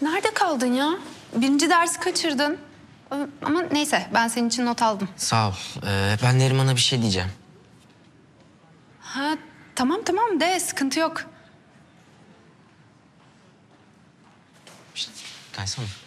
Nerede kaldın ya? Birinci dersi kaçırdın. Ama neyse ben senin için not aldım. Sağ ol. Ben Neriman'a bir şey diyeceğim. Ha tamam de sıkıntı yok. Kaysana.